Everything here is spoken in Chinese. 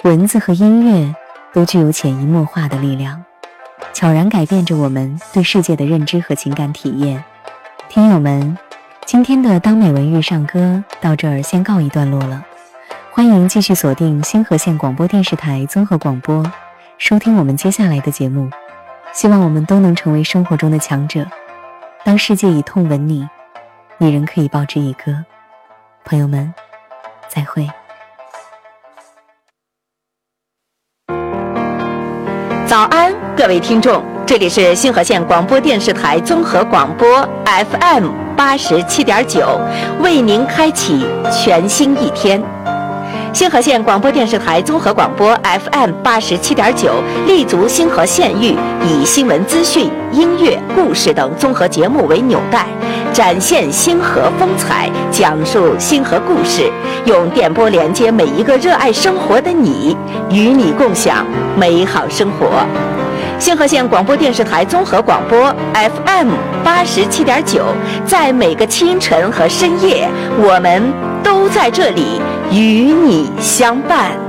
文字和音乐都具有潜移默化的力量，悄然改变着我们对世界的认知和情感体验。听友们，今天的当美文遇上歌到这儿先告一段落了，欢迎继续锁定星河县广播电视台综合广播，收听我们接下来的节目。希望我们都能成为生活中的强者，当世界以痛吻你，你仍可以报之以歌。朋友们，再会。 早安，各位听众，这里是星河县广播电视台综合广播 FM87.9，为您开启全新一天。星河县广播电视台综合广播 FM87.9 立足星河县域，以新闻资讯、音乐、故事等综合节目为纽带，展现星河风采，讲述星河故事，用电波连接每一个热爱生活的你，与你共享美好生活。星河县广播电视台综合广播 FM87.9，在每个清晨和深夜，我们都在这里与你相伴。